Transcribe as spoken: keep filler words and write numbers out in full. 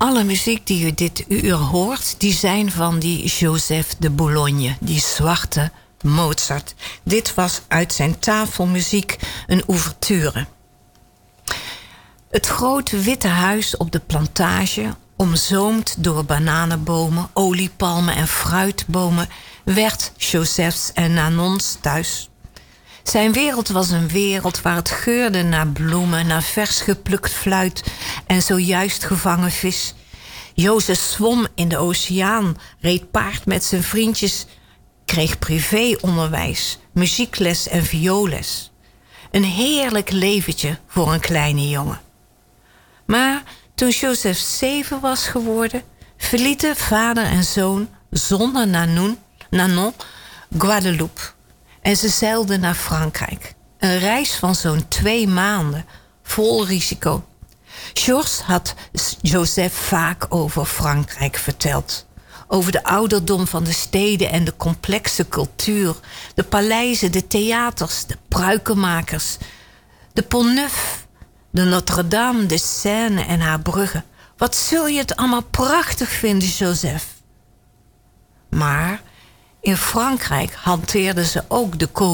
Alle muziek die u dit uur hoort, die zijn van die Joseph de Boulogne, die zwarte Mozart. Dit was uit zijn tafelmuziek een ouverture. Het grote witte huis op de plantage, omzoomd door bananenbomen, oliepalmen en fruitbomen, werd Joseph's en Nanon's thuis. Zijn wereld was een wereld waar het geurde naar bloemen, naar vers geplukt fluit en zojuist gevangen vis. Jozef zwom in de oceaan, reed paard met zijn vriendjes, kreeg privéonderwijs, muziekles en vioolles. Een heerlijk leventje voor een kleine jongen. Maar toen Joseph zeven was geworden, verlieten vader en zoon zonder Nanon, Nanon Guadeloupe. En ze zeilden naar Frankrijk. Een reis van zo'n twee maanden, vol risico. Georges had Joseph vaak over Frankrijk verteld. Over de ouderdom van de steden en de complexe cultuur. De paleizen, de theaters, de pruikenmakers. De Pont-Neuf, de Notre-Dame, de Seine en haar bruggen. Wat zul je het allemaal prachtig vinden, Joseph. Maar in Frankrijk hanteerden ze ook de